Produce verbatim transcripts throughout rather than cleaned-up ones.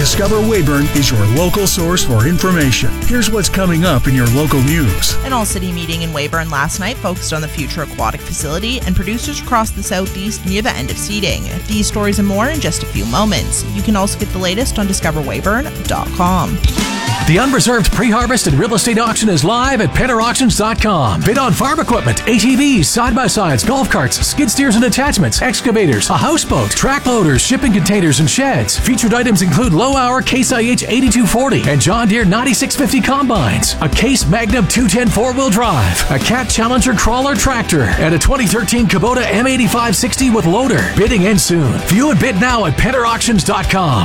Discover Weyburn is your local source for information. Here's what's coming up in your local news. An all-city meeting in Weyburn last night focused on the future aquatic facility and producers across the southeast near the end of seeding. These stories and more in just a few moments. You can also get the latest on discover weyburn dot com. The unreserved pre-harvest and real estate auction is live at penner auctions dot com. Bid on farm equipment, A T Vs, side-by-sides, golf carts, skid steers and attachments, excavators, a houseboat, track loaders, shipping containers and sheds. Featured items include low-hour Case I H eighty-two forty and John Deere ninety-six fifty combines, a Case Magnum two ten four-wheel drive, a Cat Challenger crawler tractor, and a twenty thirteen Kubota M eighty-five sixty with loader. Bidding ends soon. View and bid now at penner auctions dot com.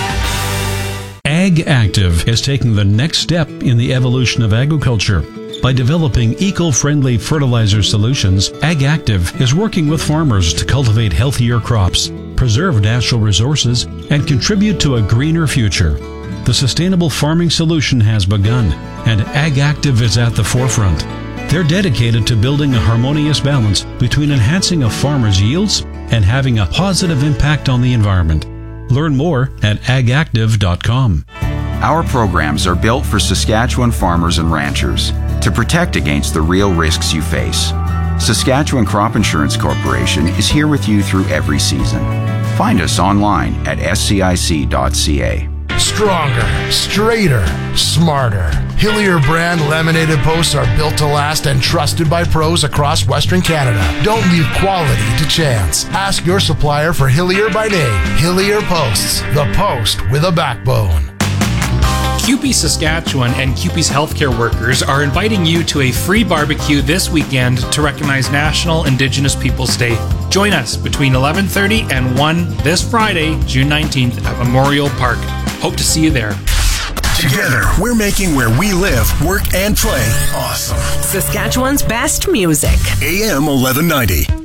Ag Active is taking the next step in the evolution of agriculture. By developing eco-friendly fertilizer solutions, Ag Active is working with farmers to cultivate healthier crops, preserve natural resources, and contribute to a greener future. The sustainable farming solution has begun, and Ag Active is at the forefront. They're dedicated to building a harmonious balance between enhancing a farmer's yields and having a positive impact on the environment. Learn more at ag active dot com. Our programs are built for Saskatchewan farmers and ranchers to protect against the real risks you face. Saskatchewan Crop Insurance Corporation is here with you through every season. Find us online at s c i c dot c a. Stronger, straighter, smarter. Hillier brand laminated posts are built to last and trusted by pros across Western Canada. Don't leave quality to chance. Ask your supplier for Hillier by name. Hillier Posts, the post with a backbone. C U P E Saskatchewan and C U P E's healthcare workers are inviting you to a free barbecue this weekend to recognize National Indigenous Peoples Day. Join us between eleven thirty and one this Friday, June nineteenth at Memorial Park. Hope to see you there. Together, we're making where we live, work, and play awesome. Saskatchewan's best music. A M eleven ninety.